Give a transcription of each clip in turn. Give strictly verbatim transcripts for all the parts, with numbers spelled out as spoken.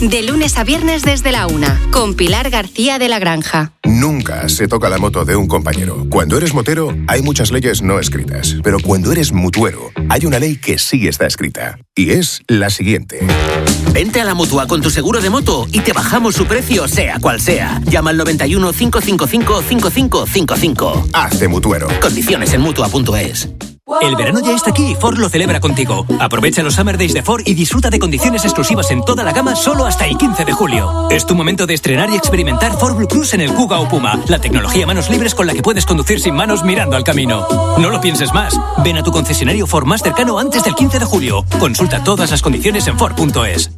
De lunes a viernes desde la una, con Pilar García de la Granja. Nunca se toca la moto de un compañero. Cuando eres motero, hay muchas leyes no escritas. Pero cuando eres mutuero, hay una ley que sí está escrita. Y es la siguiente. Vente a la Mutua con tu seguro de moto y te bajamos su precio, sea cual sea. Llama al noventa y uno, cinco cinco cinco, cinco cinco cinco cinco. Hazte mutuero. Condiciones en mutua punto es. El verano ya está aquí y Ford lo celebra contigo. Aprovecha los Summer Days de Ford y disfruta de condiciones exclusivas en toda la gama solo hasta el quince de julio. Es tu momento de estrenar y experimentar Ford Blue Cruise en el Kuga o Puma, la tecnología manos libres con la que puedes conducir sin manos mirando al camino. No lo pienses más. Ven a tu concesionario Ford más cercano antes del quince de julio. Consulta todas las condiciones en Ford punto es.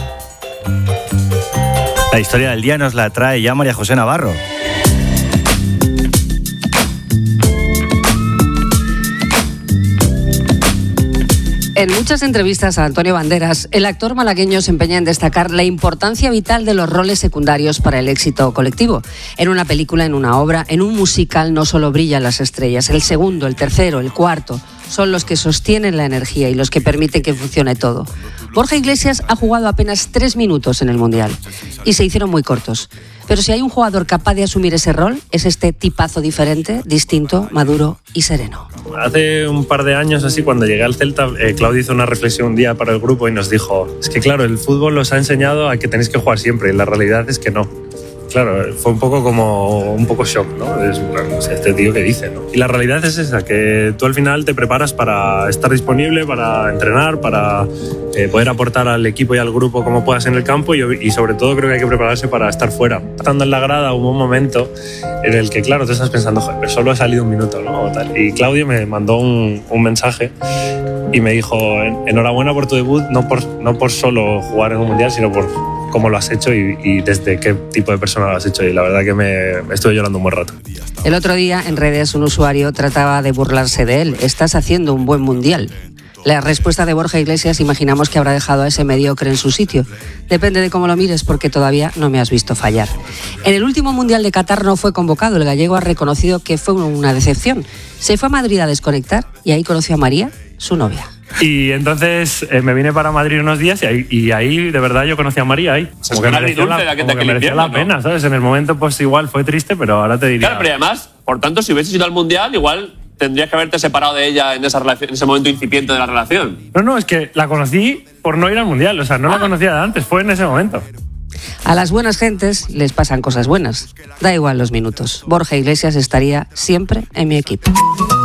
La historia del día nos la trae ya María José Navarro. En muchas entrevistas a Antonio Banderas, el actor malagueño se empeña en destacar la importancia vital de los roles secundarios para el éxito colectivo. En una película, en una obra, en un musical no solo brillan las estrellas, el segundo, el tercero, el cuarto son los que sostienen la energía y los que permiten que funcione todo. Borja Iglesias ha jugado apenas tres minutos en el Mundial y se hicieron muy cortos. Pero si hay un jugador capaz de asumir ese rol, es este tipazo diferente, distinto, maduro y sereno. Hace un par de años así, cuando llegué al Celta, eh, Claudio hizo una reflexión un día para el grupo y nos dijo: es que claro, el fútbol os ha enseñado a que tenéis que jugar siempre y la realidad es que no. Claro, fue un poco como un poco shock, ¿no? Es, o sea, este tío que dice, ¿no? Y la realidad es esa, que tú al final te preparas para estar disponible, para entrenar, para eh, poder aportar al equipo y al grupo como puedas en el campo y, y sobre todo creo que hay que prepararse para estar fuera. Estando en la grada hubo un momento en el que, claro, tú estás pensando, joder, pero solo ha salido un minuto, ¿no? O tal. Y Claudio me mandó un, un mensaje y me dijo: enhorabuena por tu debut, no por, no por solo jugar en un mundial, sino por cómo lo has hecho y, y desde qué tipo de persona lo has hecho. Y la verdad que me, me estuve llorando un buen rato. El otro día en redes un usuario trataba de burlarse de él. Estás haciendo un buen mundial. La respuesta de Borja Iglesias imaginamos que habrá dejado a ese mediocre en su sitio. Depende de cómo lo mires, porque todavía no me has visto fallar. En el último Mundial de Qatar no fue convocado. El gallego ha reconocido que fue una decepción. Se fue a Madrid a desconectar y ahí conoció a María, su novia. Y entonces eh, me vine para Madrid unos días y ahí, y ahí de verdad yo conocí a María ahí. Como que mereció la, la, que como que mereció la pena, ¿no? ¿Sabes? En el momento pues igual fue triste, pero ahora te diría... Claro, pero además, por tanto, si hubieses ido al Mundial, igual tendrías que haberte separado de ella en esa relación, en ese momento incipiente de la relación. No, no, es que la conocí por no ir al Mundial, o sea, no ah. la conocía de antes, fue en ese momento. A las buenas gentes les pasan cosas buenas. Da igual los minutos. Borja Iglesias estaría siempre en mi equipo.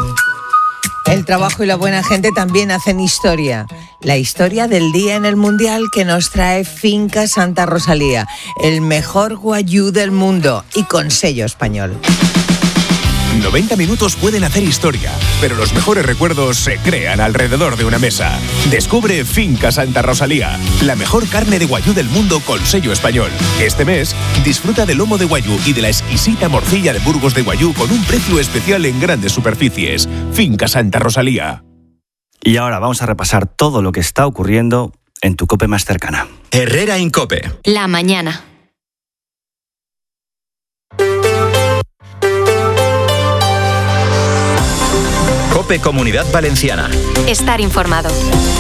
El trabajo y la buena gente también hacen historia. La historia del día en el Mundial que nos trae Finca Santa Rosalía, el mejor guayú del mundo y con sello español. noventa minutos pueden hacer historia, pero los mejores recuerdos se crean alrededor de una mesa. Descubre Finca Santa Rosalía, la mejor carne de guayú del mundo con sello español. Este mes, disfruta del lomo de guayú y de la exquisita morcilla de Burgos de guayú con un precio especial en grandes superficies. Finca Santa Rosalía. Y ahora vamos a repasar todo lo que está ocurriendo en tu COPE más cercana. Herrera Incope. La mañana. COPE Comunidad Valenciana. Estar informado.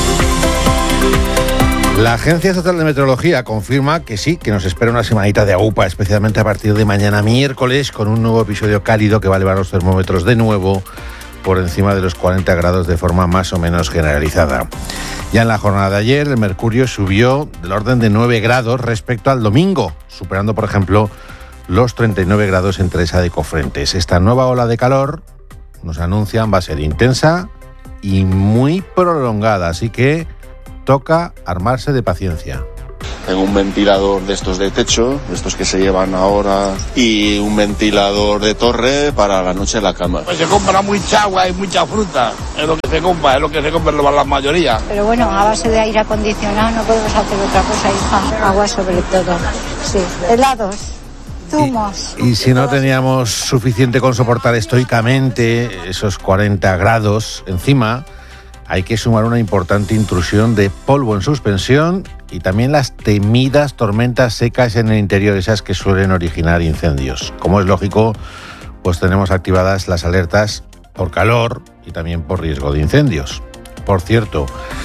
La Agencia Estatal de Meteorología confirma que sí, que nos espera una semanita de aupa, especialmente a partir de mañana miércoles, con un nuevo episodio cálido que va a elevar los termómetros de nuevo por encima de los cuarenta grados de forma más o menos generalizada. Ya en la jornada de ayer, el mercurio subió del orden de nueve grados respecto al domingo, superando, por ejemplo, los treinta y nueve grados en Teresa de Cofrentes. Esta nueva ola de calor, nos anuncian, va a ser intensa y muy prolongada, así que toca armarse de paciencia. Tengo un ventilador de estos de techo, de estos que se llevan ahora, y un ventilador de torre para la noche en la cama. Pues se compra mucha agua y mucha fruta, es lo que se compra, es lo que se compra la mayoría. Pero bueno, a base de aire acondicionado no podemos hacer otra cosa, hija. Agua sobre todo, sí. Helados. Y, y si no teníamos suficiente con soportar estoicamente esos cuarenta grados encima, hay que sumar una importante intrusión de polvo en suspensión y también las temidas tormentas secas en el interior, esas que suelen originar incendios. Como es lógico, pues tenemos activadas las alertas por calor y también por riesgo de incendios. Por cierto,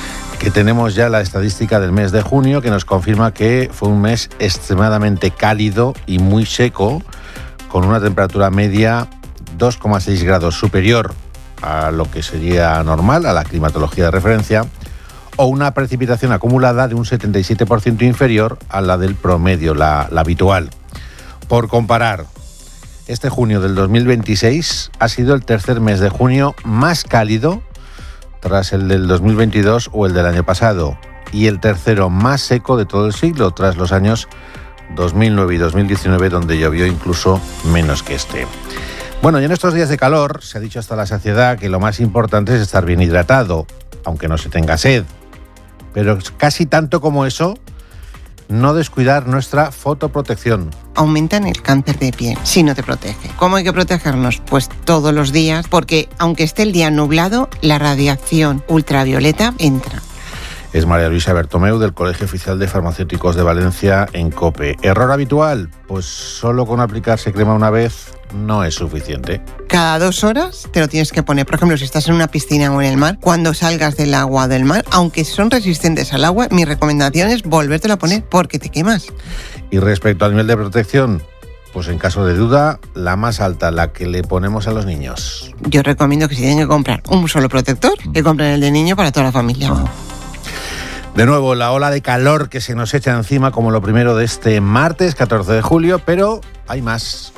que tenemos ya la estadística del mes de junio que nos confirma que fue un mes extremadamente cálido y muy seco, con una temperatura media dos coma seis grados superior a lo que sería normal, a la climatología de referencia, o una precipitación acumulada de un setenta y siete por ciento inferior a la del promedio, la, la habitual. Por comparar, este junio del dos mil veintiséis ha sido el tercer mes de junio más cálido tras el del dos mil veintidós o el del año pasado, y el tercero más seco de todo el siglo, tras los años dos mil nueve y dos mil diecinueve, donde llovió incluso menos que este. Bueno, y en estos días de calor se ha dicho hasta la saciedad que lo más importante es estar bien hidratado, aunque no se tenga sed. Pero casi tanto como eso, no descuidar nuestra fotoprotección. Aumentan el cáncer de piel si no te protege. ¿Cómo hay que protegernos? Pues todos los días, porque aunque esté el día nublado, la radiación ultravioleta entra. Es María Luisa Bertomeu, del Colegio Oficial de Farmacéuticos de Valencia, en COPE. ¿Error habitual? Pues solo con aplicarse crema una vez no es suficiente. Cada dos horas te lo tienes que poner. Por ejemplo, si estás en una piscina o en el mar, cuando salgas del agua o del mar, aunque son resistentes al agua, mi recomendación es volvértelo a poner porque te quemas. Y respecto al nivel de protección, pues en caso de duda, la más alta, la que le ponemos a los niños. Yo recomiendo que si tienen que comprar un solo protector, que compren el de niño para toda la familia. De nuevo, la ola de calor que se nos echa encima como lo primero de este martes, catorce de julio, pero hay más.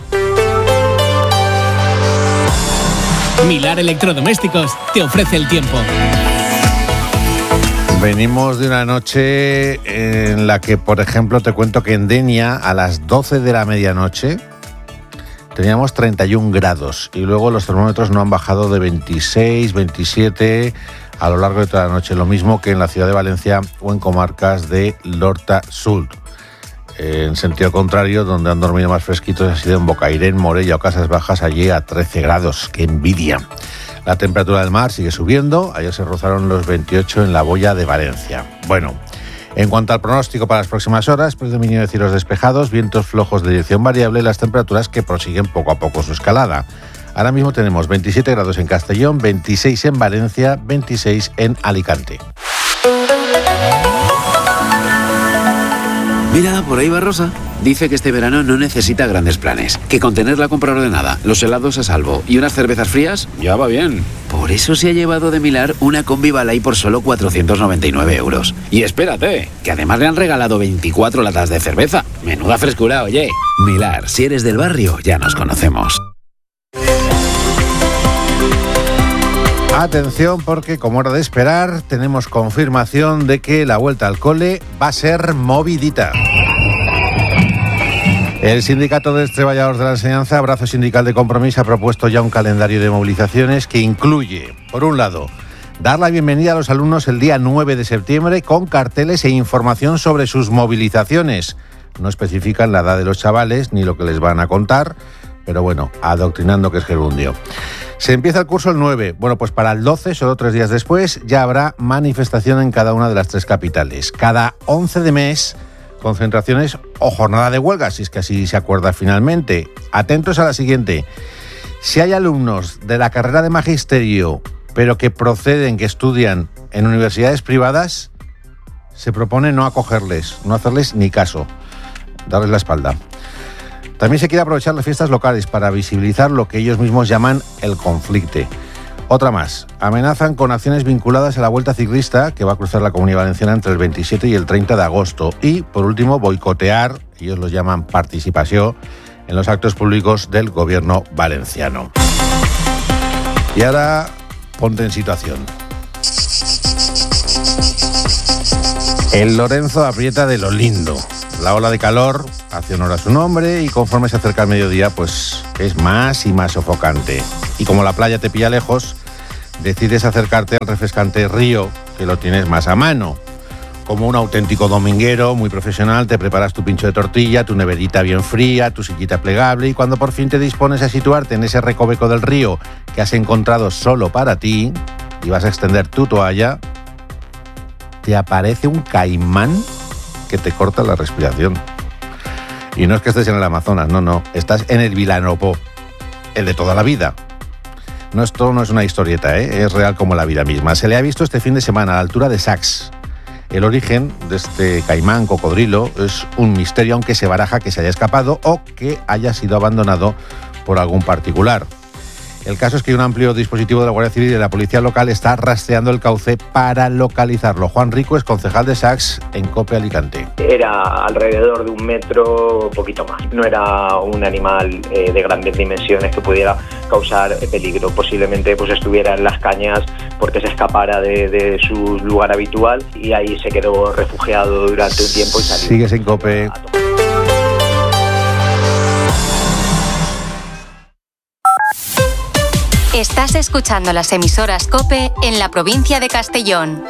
Milar Electrodomésticos te ofrece el tiempo. Venimos de una noche en la que, por ejemplo, te cuento que en Denia, a las doce de la medianoche, teníamos treinta y un grados y luego los termómetros no han bajado de veintiséis, veintisiete a lo largo de toda la noche, lo mismo que en la ciudad de Valencia o en comarcas de L'Horta Sur. En sentido contrario, donde han dormido más fresquitos ha sido en Bocairén, Morella o Casas Bajas, allí a trece grados. ¡Qué envidia! La temperatura del mar sigue subiendo. Ayer se rozaron los veintiocho en la boya de Valencia. Bueno, en cuanto al pronóstico para las próximas horas, predominio de cielos despejados, vientos flojos de dirección variable y las temperaturas que prosiguen poco a poco su escalada. Ahora mismo tenemos veintisiete grados en Castellón, veintiséis en Valencia, veintiséis en Alicante. Mira, por ahí va Rosa. Dice que este verano no necesita grandes planes, que con tener la compra ordenada, los helados a salvo y unas cervezas frías, ya va bien. Por eso se ha llevado de Milar una combi Balay por solo cuatrocientos noventa y nueve euros. Y espérate, que además le han regalado veinticuatro latas de cerveza. Menuda frescura, oye. Milar, si eres del barrio, ya nos conocemos. Atención, porque como era de esperar, tenemos confirmación de que la vuelta al cole va a ser movidita. El Sindicato de Treballadors de la Enseñanza, Brazo Sindical de Compromís, ha propuesto ya un calendario de movilizaciones que incluye, por un lado, dar la bienvenida a los alumnos el día nueve de septiembre con carteles e información sobre sus movilizaciones. No especifican la edad de los chavales ni lo que les van a contar, pero bueno, adoctrinando que es gerundio. Se empieza el curso el nueve. Bueno, pues para el doce, solo tres días después, ya habrá manifestación en cada una de las tres capitales. Cada once de mes, concentraciones o jornada de huelga, si es que así se acuerda finalmente. Atentos a la siguiente. Si hay alumnos de la carrera de magisterio, pero que proceden, que estudian en universidades privadas, se propone no acogerles, no hacerles ni caso, darles la espalda. También se quiere aprovechar las fiestas locales para visibilizar lo que ellos mismos llaman el conflicto. Otra más. Amenazan con acciones vinculadas a la Vuelta Ciclista que va a cruzar la Comunidad Valenciana entre el veintisiete y el treinta de agosto. Y, por último, boicotear, ellos lo llaman participación, en los actos públicos del gobierno valenciano. Y ahora, ponte en situación. El Lorenzo aprieta de lo lindo. La ola de calor hace honor a su nombre y conforme se acerca el mediodía, pues es más y más sofocante. Y como la playa te pilla lejos, decides acercarte al refrescante río, que lo tienes más a mano. Como un auténtico dominguero, muy profesional, te preparas tu pincho de tortilla, tu neverita bien fría, tu sillita plegable, y cuando por fin te dispones a situarte en ese recoveco del río que has encontrado solo para ti y vas a extender tu toalla, te aparece un caimán que te corta la respiración. Y no es que estés en el Amazonas, no, no, estás en el Vilanopó, el de toda la vida. No, esto no es una historieta, ¿eh? Es real como la vida misma. Se le ha visto este fin de semana a la altura de Sax. El origen de este caimán cocodrilo es un misterio, aunque se baraja que se haya escapado o que haya sido abandonado por algún particular. El caso es que un amplio dispositivo de la Guardia Civil y de la Policía Local está rastreando el cauce para localizarlo. Juan Rico es concejal de Sax en COPE Alicante. Era alrededor de un metro, poquito más. No era un animal eh, de grandes dimensiones que pudiera causar peligro. Posiblemente pues estuviera en las cañas porque se escapara de, de su lugar habitual y ahí se quedó refugiado durante un tiempo y salió. Sigues en COPE. Estás escuchando las emisoras COPE en la provincia de Castellón.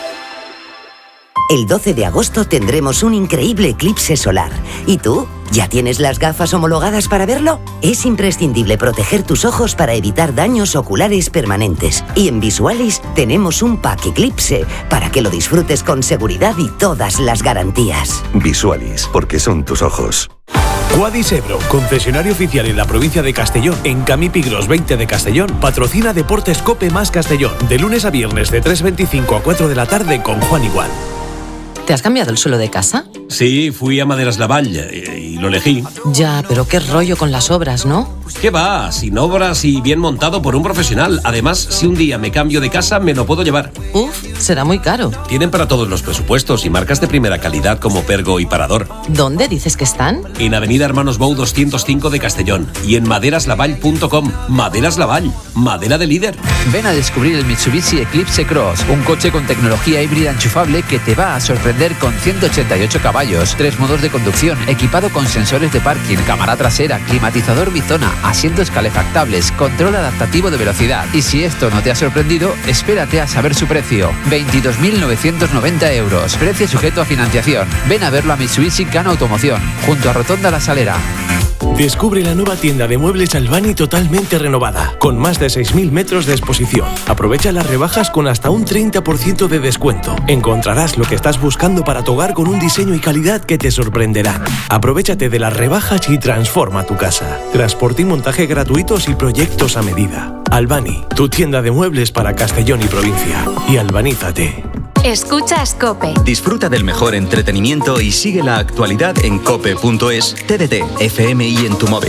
El doce de agosto tendremos un increíble eclipse solar. ¿Y tú? ¿Ya tienes las gafas homologadas para verlo? Es imprescindible proteger tus ojos para evitar daños oculares permanentes. Y en Visualis tenemos un pack eclipse para que lo disfrutes con seguridad y todas las garantías. Visualis, porque son tus ojos. Quadis Ebro, concesionario oficial en la provincia de Castellón, en Camipigros veinte de Castellón, patrocina Deportes COPE más Castellón, de lunes a viernes de tres veinticinco a cuatro de la tarde con Juan Igual. ¿Te has cambiado el suelo de casa? Sí, fui a Maderas Lavall y, y lo elegí. Ya, pero qué rollo con las obras, ¿no? ¿Qué va? Sin obras y bien montado por un profesional. Además, si un día me cambio de casa, me lo puedo llevar. Uf, será muy caro. Tienen para todos los presupuestos y marcas de primera calidad como Pergo y Parador. ¿Dónde dices que están? En Avenida Hermanos Bou doscientos cinco de Castellón y en maderas lavall punto com. Maderas Lavall, madera de líder. Ven a descubrir el Mitsubishi Eclipse Cross, un coche con tecnología híbrida enchufable que te va a sorprender con ciento ochenta y ocho caballos, tres modos de conducción, equipado con sensores de parking, cámara trasera, climatizador bizona, asientos calefactables, control adaptativo de velocidad. Y si esto no te ha sorprendido, espérate a saber su precio. veintidós mil novecientos noventa euros. Precio sujeto a financiación. Ven a verlo a Mitsubishi Can Automoción, junto a Rotonda La Salera. Descubre la nueva tienda de muebles Albani totalmente renovada, con más de seis mil metros de exposición. Aprovecha las rebajas con hasta un treinta por ciento de descuento. Encontrarás lo que estás buscando para tu hogar con un diseño y calidad que te sorprenderán. Aprovechate de las rebajas y transforma tu casa. Transporte y montaje gratuitos y proyectos a medida. Albani, tu tienda de muebles para Castellón y provincia. Y albanízate. Escuchas COPE. Disfruta del mejor entretenimiento y sigue la actualidad en cope punto es, T D T, F M y en tu móvil.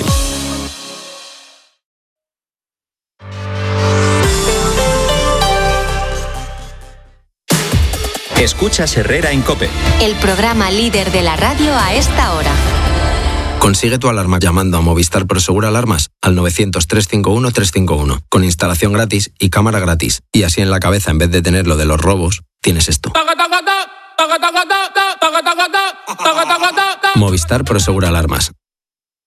Escuchas Herrera en COPE. El programa líder de la radio a esta hora. Consigue tu alarma llamando a Movistar Prosegur Alarmas al novecientos, trescientos cincuenta y uno, trescientos cincuenta y uno, con instalación gratis y cámara gratis. Y así en la cabeza, en vez de tener lo de los robos, tienes esto. Movistar Prosegur Alarmas.